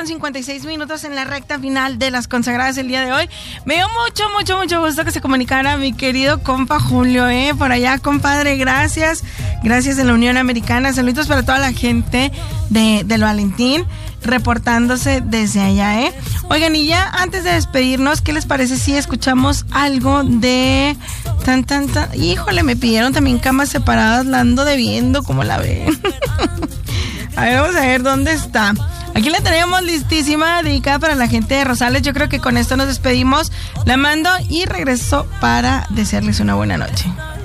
9:56 en la recta final de las consagradas el día de hoy. Me dio mucho gusto que se comunicara mi querido compa Julio, por allá, compadre, gracias de la Unión Americana. Saludos para toda la gente del Valentín, reportándose desde allá, Oigan, y ya antes de despedirnos, ¿qué les parece si escuchamos algo de Híjole, me pidieron también Camas Separadas, la ando debiendo, ¿cómo la ven? A ver, vamos a ver dónde está. Aquí la tenemos listísima, dedicada para la gente de Rosales. Yo creo que con esto nos despedimos. La mando y regreso para desearles una buena noche.